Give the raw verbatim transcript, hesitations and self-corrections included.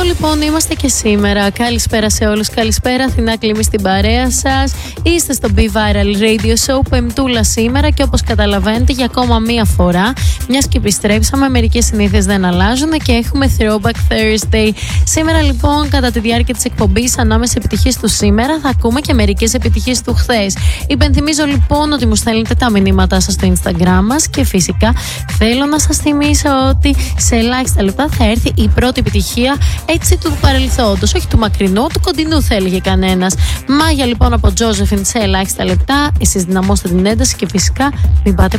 Εδώ λοιπόν είμαστε και σήμερα. Καλησπέρα σε όλους. Καλησπέρα, Αθηνά Κλίμη στην παρέα σας. Είστε στο B-Viral Radio Show Πεμπτούλα σήμερα και όπως καταλαβαίνετε για ακόμα μία φορά, μιας και επιστρέψαμε, μερικές συνήθειες δεν αλλάζουν και έχουμε Throwback Thursday. Σήμερα λοιπόν, κατά τη διάρκεια της εκπομπής, ανάμεσα επιτυχίες του σήμερα, θα ακούμε και μερικές επιτυχίες του χθες. Υπενθυμίζω λοιπόν ότι μου στέλνετε τα μηνύματά σας στο Instagram μας και φυσικά θέλω να σας θυμίσω ότι σε ελάχιστα λεπτά θα έρθει η πρώτη επιτυχία έτσι του παρελθόντος, όχι του μακρινού, του κοντινού θα έλεγε κανένας. Μάγια λοιπόν από Josephine σε ελάχιστα λεπτά. Εσείς δυναμώστε την ένταση και φυσικά μην πάτε